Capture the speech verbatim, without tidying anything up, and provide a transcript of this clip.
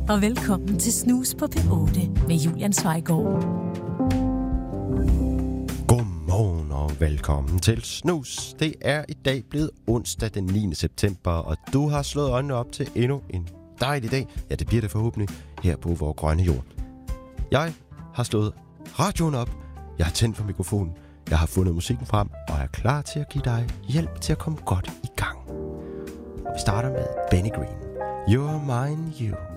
og velkommen til Snus på P otte med Julian Zweigård. Godmorgen og velkommen til Snus. Det er i dag blevet onsdag den niende september, og du har slået øjnene op til endnu en dejlig dag. Ja, det bliver det forhåbentlig her på vores grønne jord. Jeg har slået radioen op, jeg har tændt for mikrofonen, jeg har fundet musikken frem, og er klar til at give dig hjælp til at komme godt i gang. Og vi starter med Benny Green. You're mine, you.